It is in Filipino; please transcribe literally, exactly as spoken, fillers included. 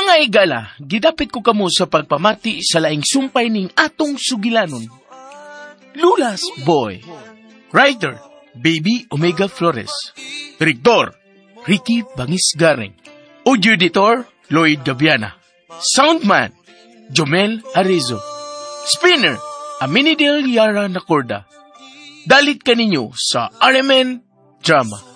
Mga igala, gidapit ko kamo sa pagpamati sa laing sumpay ning atong sugilanon. Lulas Boy. Writer, Baby Omega Flores. Direktor, Ricky Bangisgareng. Audio editor, Lloyd Gaviana. Soundman, Jomel Arizo. Spinner, Aminidel Yara Nacorda. Dalit kaninyo sa R M N Drama.